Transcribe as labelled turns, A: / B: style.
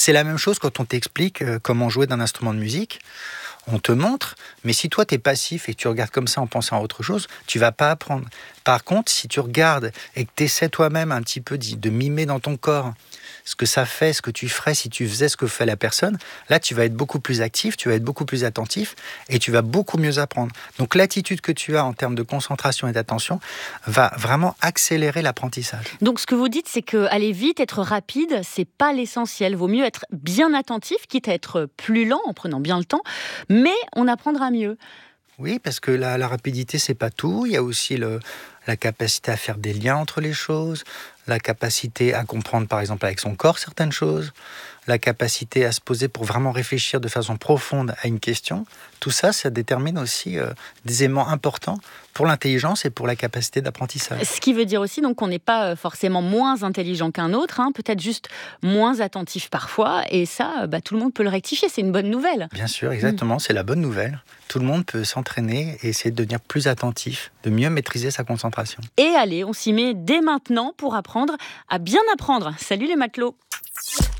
A: C'est la même chose quand on t'explique comment jouer d'un instrument de musique. On te montre, mais si toi t'es passif et que tu regardes comme ça en pensant à autre chose, tu vas pas apprendre. Par contre, si tu regardes et que tu essaies toi-même un petit peu de mimer dans ton corps ce que ça fait, ce que tu ferais si tu faisais ce que fait la personne, là tu vas être beaucoup plus actif, tu vas être beaucoup plus attentif et tu vas beaucoup mieux apprendre. Donc l'attitude que tu as en termes de concentration et d'attention va vraiment accélérer l'apprentissage.
B: Donc ce que vous dites, c'est que aller vite, être rapide, c'est pas l'essentiel. Vaut mieux être bien attentif, quitte à être plus lent en prenant bien le temps, mais on apprendra mieux.
A: Oui, parce que la rapidité, c'est pas tout. Il y a aussi la capacité à faire des liens entre les choses, la capacité à comprendre, par exemple, avec son corps certaines choses, la capacité à se poser pour vraiment réfléchir de façon profonde à une question. Tout ça, ça détermine aussi des éléments importants pour l'intelligence et pour la capacité d'apprentissage.
B: Ce qui veut dire aussi donc qu'on n'est pas forcément moins intelligent qu'un autre, peut-être juste moins attentif parfois, et ça, tout le monde peut le rectifier, c'est une bonne nouvelle.
A: Bien sûr, exactement, c'est la bonne nouvelle. Tout le monde peut s'entraîner et essayer de devenir plus attentif, de mieux maîtriser sa concentration.
B: Et allez, on s'y met dès maintenant pour apprendre à bien apprendre. Salut les matelots!